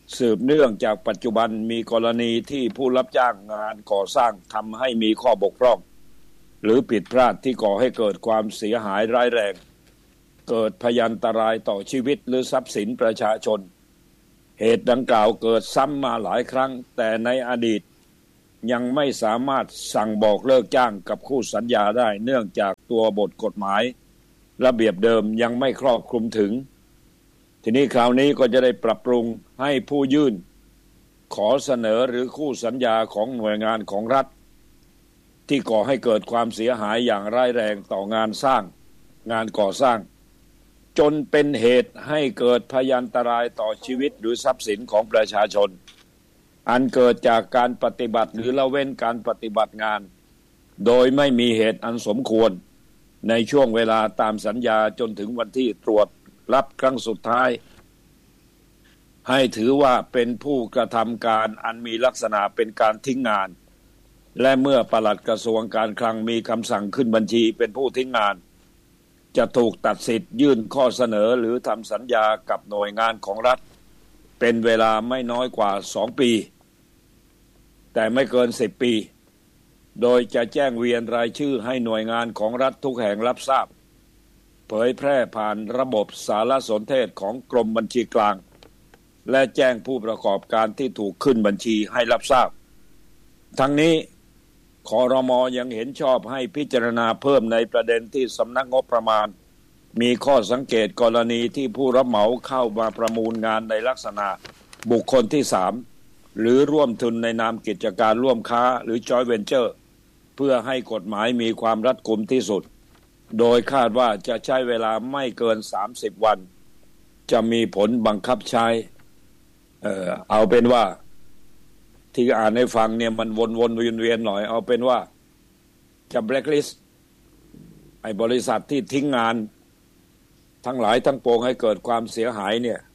สืบเนื่องจากปัจจุบันมีกรณีที่ผู้รับจ้างงานก่อสร้างทำให้มีข้อบกพร่องหรือผิดพลาดที่ก่อให้เกิดความเสียหายร้ายแรงเกิดพยันตรายต่อชีวิตหรือทรัพย์สินประชาชนเหตุดังกล่าวเกิดซ้ำมาหลายครั้งแต่ในอดีตยังไม่สามารถสั่งบอกเลิกจ้างกับคู่สัญญาได้เนื่องจากตัวบทกฎหมายระเบียบเดิมยังไม่ครอบคลุมถึงทีนี้คราวนี้ก็จะได้ปรับปรุงให้ผู้ยื่นขอเสนอหรือคู่สัญญาของหน่วยงานของรัฐที่ก่อให้เกิดความเสียหายอย่างร้ายแรงต่องานสร้างงานก่อสร้างจนเป็นเหตุให้เกิดพยันตรายต่อชีวิตหรือทรัพย์สินของประชาชนอันเกิดจากการปฏิบัติหรือละเว้นการปฏิบัติงานโดยไม่มีเหตุอันสมควรในช่วงเวลาตามสัญญาจนถึงวันที่ตรวจรับครั้งสุดท้ายให้ถือว่าเป็นผู้กระทำการอันมีลักษณะเป็นการทิ้งงานและเมื่อปลัดกระทรวงการคลังมีคำสั่งขึ้นบัญชีเป็นผู้ทิ้งงานจะถูกตัดสิทธิ์ยื่นข้อเสนอหรือทำสัญญากับหน่วยงานของรัฐเป็นเวลาไม่น้อยกว่า2 ปีแต่ไม่เกิน10 ปีโดยจะแจ้งเวียนรายชื่อให้หน่วยงานของรัฐทุกแห่งรับทราบเผยแพร่ผ่านระบบสารสนเทศของกรมบัญชีกลางและแจ้งผู้ประกอบการที่ถูกขึ้นบัญชีให้รับทราบทั้งนี้ครม.ยังเห็นชอบให้พิจารณาเพิ่มในประเด็นที่สำนักงบประมาณมีข้อสังเกตกรณีที่ผู้รับเหมาเข้ามาประมูลงานในลักษณะบุคคลที่3หรือร่วมทุนในนามกิจการร่วมค้าหรือ Joint Venture เพื่อให้กฎหมายมีความรัดกุมที่สุดโดยคาดว่าจะใช้เวลาไม่เกิน30 วันจะมีผลบังคับใช้เอาเป็นว่าที่อ่านให้ฟังเนี่ยมันวนๆเวียนๆหน่อยเอาเป็นว่าจะแบล็คลิสต์ไอ้บริษัทที่ทิ้งงานทั้งหลายทั้งปวงให้เกิดความเสียหายเนี่ย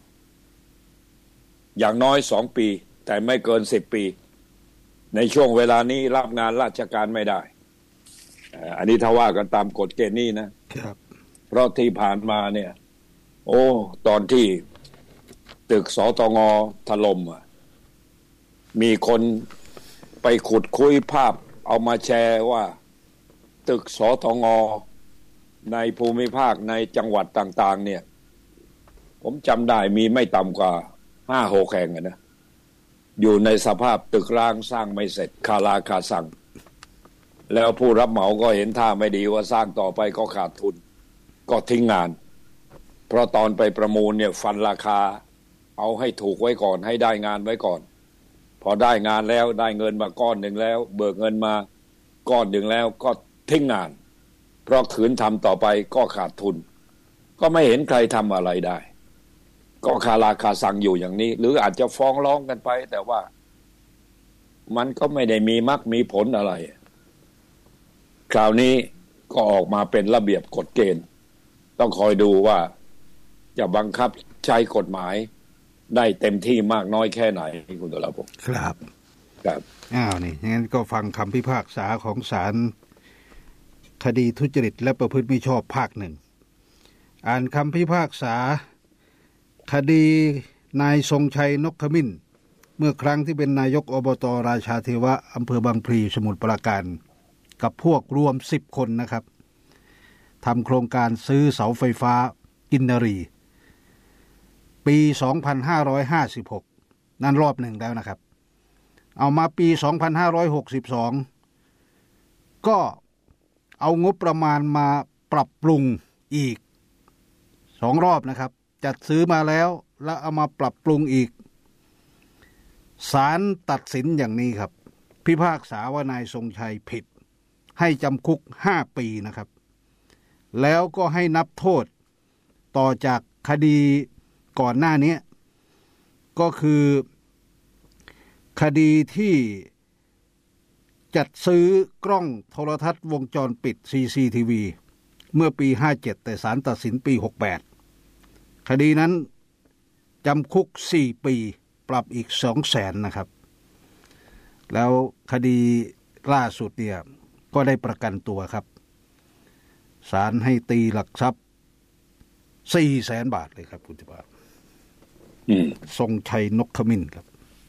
อย่างน้อย2 ปีแต่ไม่เกิน10 ปีในช่วงเวลานี้รับงานราชการไม่ได้อันนี้ถ้าว่ากันตามกฎเกณฑ์นี้นะครับเพราะที่ผ่านมาเนี่ยตอนที่ตึกสตง.ถล่มมีคนไปขุดคุยภาพเอามาแชร์ว่าตึกสตง.ในภูมิภาคในจังหวัดต่างๆเนี่ยผมจำได้มีไม่ต่ำกว่า 5-6 แห่งนะอยู่ในสภาพตึกร้างสร้างไม่เสร็จคาราคาซังแล้วผู้รับเหมาก็เห็นท่าไม่ดีว่าสร้างต่อไปก็ขาดทุนก็ทิ้งงานเพราะตอนไปประมูลเนี่ยฟันราคาเอาให้ถูกไว้ก่อนให้ได้งานไว้ก่อนพอได้งานแล้วได้เงินมาก้อนหนึ่งแล้วเบิกเงินมาก้อนหนึ่งแล้วก็ทิ้งงานเพราะขืนทำต่อไปก็ขาดทุนก็ไม่เห็นใครทำอะไรได้ก็คาราคาซังอยู่อย่างนี้หรืออาจจะฟ้องร้องกันไปแต่ว่ามันก็ไม่ได้มีมรรคมีผลอะไรคราวนี้ก็ออกมาเป็นระเบียบกฎเกณฑ์ต้องคอยดูว่าจะบังคับใช้กฎหมายได้เต็มที่มากน้อยแค่ไหนคุณตุลาภพครับนี่งั้นก็ฟังคำพิพากษาของศาลคดีทุจริตและประพฤติมิชอบภาค 1อ่านคำพิพากษาคดีนายทรงชัยนกขมิ้นเมื่อครั้งที่เป็นนายกอบต.ราชาเทวะอำเภอบางพลีสมุทรปราการกับพวกรวม10 คนนะครับทำโครงการซื้อเสาไฟฟ้ากินรีปี 2556 นั่นรอบหนึ่งแล้วนะครับเอามาปี 2562 ก็เอางบประมาณมาปรับปรุงอีก2 รอบนะครับจัดซื้อมาแล้วแล้วเอามาปรับปรุงอีกศาลตัดสินอย่างนี้ครับพิพากษาว่านายทรงชัยผิดให้จำคุก5 ปีนะครับแล้วก็ให้นับโทษต่อจากคดีก่อนหน้านี้ก็คือคดีที่จัดซื้อกล้องโทรทัศน์วงจรปิด CCTV เมื่อปี 57แต่ศาลตัดสินปี 68คดีนั้นจำคุก4 ปีปรับอีก 200,000 นะครับแล้วคดีล่าสุดเนี่ยก็ได้ประกันตัวครับศาลให้ตีหลักทรัพย์ 400,000 บาทเลยครับคุณจิบาทรงชัยนกขมิ้นครับ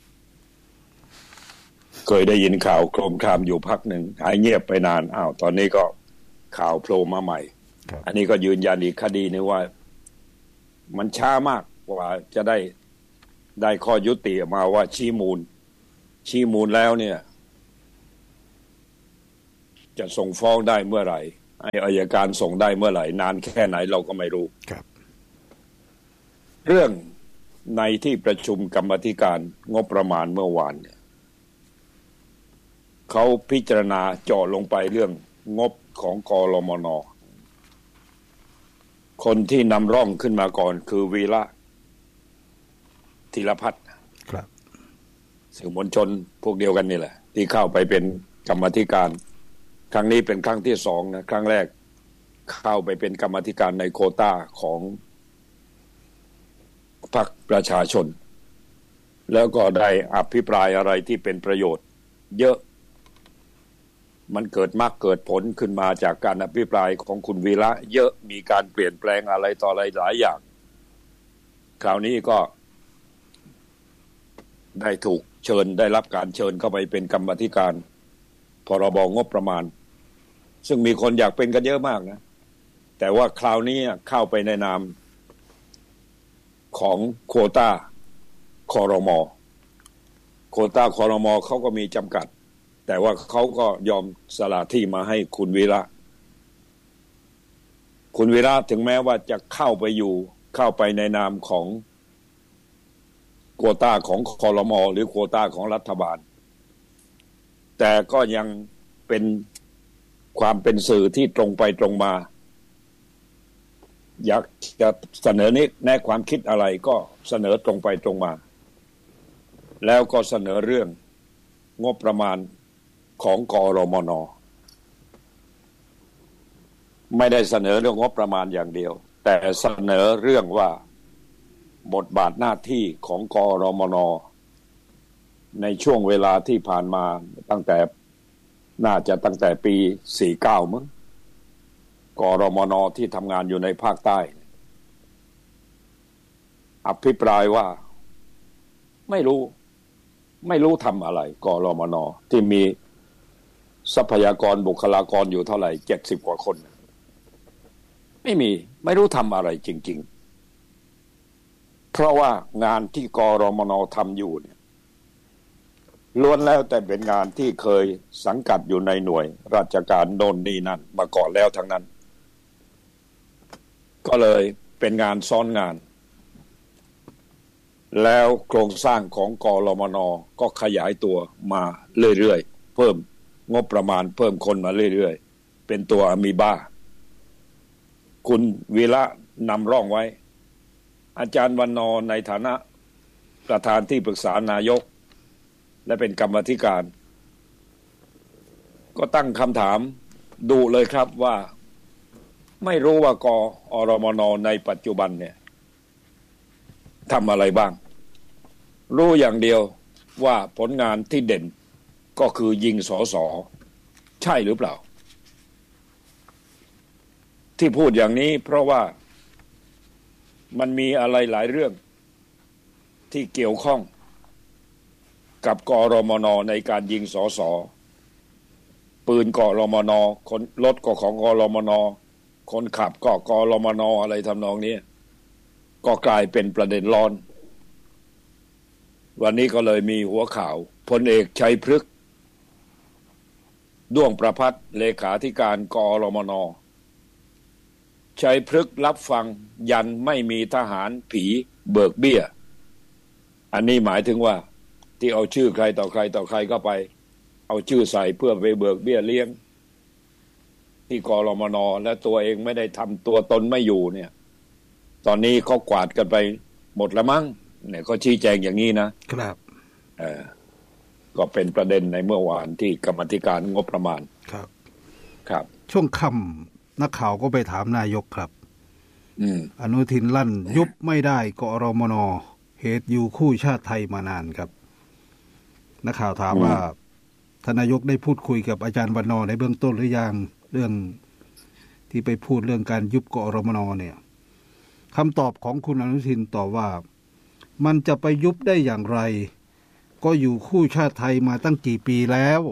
เคยได้ยินข่าวโครมครามอยู่พักหนึ่งหายเงียบไปนานตอนนี้ก็ข่าวโผล่มาใหม่อันนี้ก็ยืนยันอีกคดีนึงว่ามันช้ามากกว่าจะได้ข้อยุติออกมาว่าชี้มูลแล้วเนี่ยจะส่งฟ้องได้เมื่อไหร่อัยการส่งได้เมื่อไหร่นานแค่ไหนเราก็ไม่รู้ครับเรื่องในที่ประชุมกรรมาธิการงบประมาณเมื่อวานเนี่ยเขาพิจารณาเจาะลงไปเรื่องงบของกรมน.คนที่นำร่องขึ้นมาก่อนคือวีระธีรพัฒน์ครับสื่อมวลชนพวกเดียวกันนี่แหละที่เข้าไปเป็นกรรมาธิการครั้งนี้เป็นครั้งที่2นะครั้งแรกเข้าไปเป็นกรรมาธิการในโควต้าของพรรคประชาชนแล้วก็ได้อภิปรายอะไรที่เป็นประโยชน์เยอะมันเกิดมรรคเกิดผลขึ้นมาจากการอภิปรายของคุณวีระเยอะมีการเปลี่ยนแปลงอะไรต่ออะไรหลายอย่างคราวนี้ก็ได้ถูกเชิญได้รับการเชิญเข้าไปเป็นกรรมาธิการพรบงบประมาณซึ่งมีคนอยากเป็นกันเยอะมากนะแต่ว่าคราวนี้เข้าไปในนามของโควต้าครม.โควต้าครม.เขาก็มีจำกัดแต่ว่าเขาก็ยอมสละที่มาให้คุณวีระถึงแม้ว่าจะเข้าไปในนามของโควต้าของครม.หรือโควต้าของรัฐบาลแต่ก็ยังเป็นความเป็นสื่อที่ตรงไปตรงมาอยากจะเสนอแนะความคิดอะไรก็เสนอตรงไปตรงมาแล้วก็เสนอเรื่องงบประมาณของกรมน.ไม่ได้เสนอเรื่องงบประมาณอย่างเดียวแต่เสนอเรื่องว่าบทบาทหน้าที่ของกรมน.ในช่วงเวลาที่ผ่านมาตั้งแต่ปี49มั้งกรมน.ที่ทำงานอยู่ในภาคใต้อภิปรายว่าไม่รู้ทำอะไรกรมน.ที่มีทรัพยากรบุคลากรอยู่เท่าไหร่70กว่าคนไม่รู้ทำอะไรจริงๆเพราะว่างานที่กรมน.ทำอยู่เนี่ยล้วนแล้วแต่เป็นงานที่เคยสังกัดอยู่ในหน่วยราชการโน่นนี่นั่นมาก่อนแล้วทั้งนั้นก็เลยเป็นงานซ้อนงานแล้วโครงสร้างของกรมน.ก็ขยายตัวมาเรื่อยๆเพิ่มงบประมาณเพิ่มคนมาเรื่อยๆเป็นตัวอะมีบ้าคุณวีระนำร่องไว้อาจารย์วันนอร์ในฐานะประธานที่ปรึกษานายกและเป็นกรรมาธิการก็ตั้งคำถามดูเลยครับว่าไม่รู้ว่ากอรมน.ในปัจจุบันเนี่ยทำอะไรบ้างรู้อย่างเดียวว่าผลงานที่เด่นก็คือยิงสส.ใช่หรือเปล่าที่พูดอย่างนี้เพราะว่ามันมีอะไรหลายเรื่องที่เกี่ยวข้องกับกรมน.ในการยิงสส.ปืนกรมน.คนรถก็ของกรมน.คนขับก็กรมน.อะไรทำนองนี้ก็กลายเป็นประเด็นร้อนวันนี้ก็เลยมีหัวข่าวพลเอกชัยพฤกษ์ด้วงประภัตเลขาธิการกรมน.ชัยพฤกษ์รับฟังยันไม่มีทหารผีเบิกเบี้ยอันนี้หมายถึงว่าที่เอาชื่อใครต่อใครเข้าไปเอาชื่อใส่เพื่อไปเบิกเบี้ยเลี้ยงที่กรมน.และตัวเองไม่ได้ทำตัวตนไม่อยู่เนี่ยตอนนี้เขากวาดกันไปหมดละมั้งเนี่ยเขาชี้แจงอย่างนี้นะครับก็เป็นประเด็นในเมื่อวานที่กรรมาธิการงบประมาณครับช่วงค่ำนักข่าวก็ไปถามนายกครับอนุทินลั่นยุบไม่ได้กรมน.เหตุอยู่คู่ชาติไทยมานานครับนักข่าวถามว่าท่านนายกได้พูดคุยกับอาจารย์วันนอในเบื้องต้นหรือยังเรื่องที่ไปพูดเรื่องการยุบกรมน.เนี่ยคำตอบของคุณอนุทินตอบว่ามันจะไปยุบได้อย่างไรก็อยู่คู่ชาติไทยมาตั้งกี่ปีแล้ว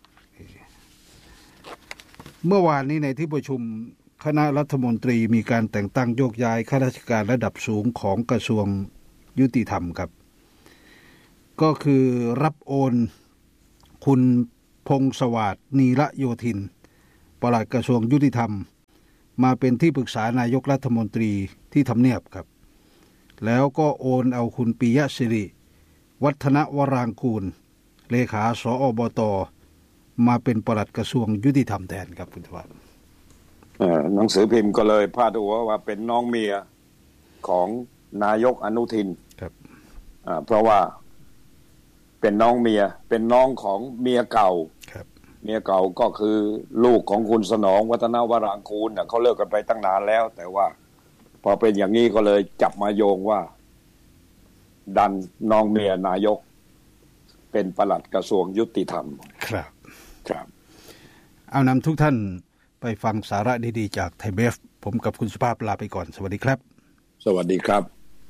เมื่อวานนี้ในที่ประชุมคณะรัฐมนตรีมีการแต่งตั้งโยกย้ายข้าราชการระดับสูงของกระทรวงยุติธรรมครับก็คือรับโอนคุณพงษ์สวัสดิ์นีระโยธินปลัดกระทรวงยุติธรรมมาเป็นที่ปรึกษานายกรัฐมนตรีที่ทำเนียบครับแล้วก็โอนเอาคุณปิยะสิริวัฒนวรางกูลเลขาสอบต.มาเป็นปลัดกระทรวงยุติธรรมแทนครับคุณทวัฒน์หนังสือพิมพ์ก็เลยพาดหัวว่าเป็นน้องเมียของนายกอนุทินครับเพราะว่าเป็นน้องเมียเป็นน้องของเมียเก่าครับเมียเก่าก็คือลูกของคุณสนองวัฒนวรางกูลเขาเลิกกันไปตั้งนานแล้วแต่ว่าพอเป็นอย่างนี้ก็เลยจับมาโยงว่าดันน้องเมียนายกเป็นปลัดกระทรวงยุติธรรมครับครับเอานำทุกท่านไปฟังสาระดีๆจากไทยเบฟผมกับคุณสุภาพลาไปก่อนสวัสดีครับสวัสดีครับ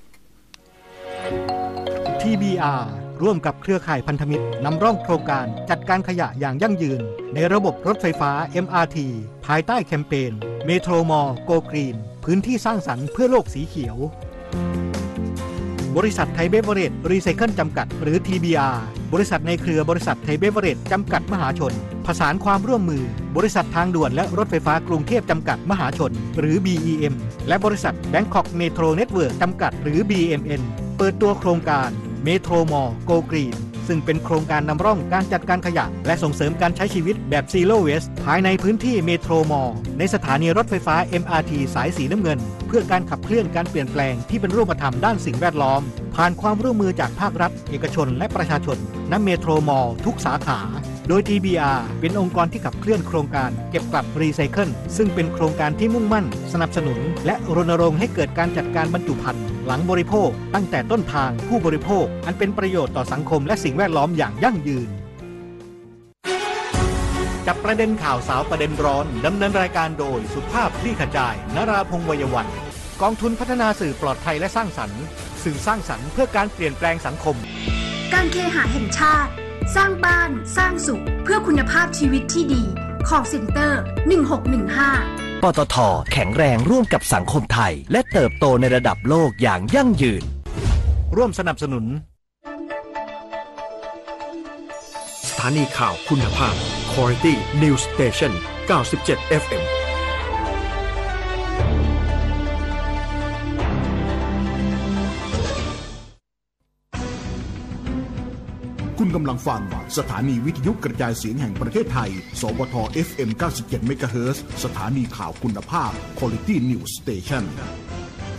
TBR ร่วมกับเครือข่ายพันธมิตรนำร่องโครงการจัดการขยะอย่างยั่งยืนในระบบรถไฟฟ้า MRT ภายใต้แคมเปญเมโทรมอลโกกรีนพื้นที่สร้างสรรค์เพื่อโลกสีเขียวบริษัทไทยเบเวอเรจรีไซเคิลจำกัดหรือ TBR บริษัทในเครือบริษัทไทยเบเวอเรจจำกัดมหาชนผสานความร่วมมือบริษัททางด่วนและรถไฟฟ้ากรุงเทพจำกัดมหาชนหรือ BEM และบริษัท Bangkok Metro Network จำกัดหรือ BMN เปิดตัวโครงการเมโทรมอลโกกรีนซึ่งเป็นโครงการนำร่องการจัดการขยะและส่งเสริมการใช้ชีวิตแบบ Zero Waste ภายในพื้นที่เมโทรมอลในสถานีรถไฟฟ้า MRT สายสีน้ำเงินเพื่อการขับเคลื่อนการเปลี่ยนแปลงที่เป็นรูปธรรมด้านสิ่งแวดล้อมผ่านความร่วมมือจากภาครัฐเอกชนและประชาชนณเมโทรมอลทุกสาขาโดย TBR เป็นองค์กรที่ขับเคลื่อนโครงการเก็บกลับรีไซเคิลซึ่งเป็นโครงการที่มุ่งมั่นสนับสนุนและรณรงค์ให้เกิดการจัดการบรรจุภัณฑ์หลังบริโภคตั้งแต่ต้นทางผู้บริโภคอันเป็นประโยชน์ต่อสังคมและสิ่งแวดล้อมอย่างยั่งยืนจับประเด็นข่าวสาวประเด็นร้อนดำเนินรายการโดยสุภาพคลี่ขจายนราพงษ์วัยวันกองทุนพัฒนาสื่อปลอดภัยและสร้างสรรค์สื่อสร้างสรรค์เพื่อการเปลี่ยนแปลงสังคมการเคหะแห่งชาติสร้างบ้านสร้างสุขเพื่อคุณภาพชีวิตที่ดีcall center 1615 ปตท.แข็งแรงร่วมกับสังคมไทยและเติบโตในระดับโลกอย่างยั่งยืนร่วมสนับสนุนสถานีข่าวคุณภาพ Quality News Station 97 FM คุณกำลังฟังสถานีวิทยุกระจายเสียงแห่งประเทศไทยสวท FM 97 เมกะเฮิรตซ์สถานีข่าวคุณภาพ Quality News Station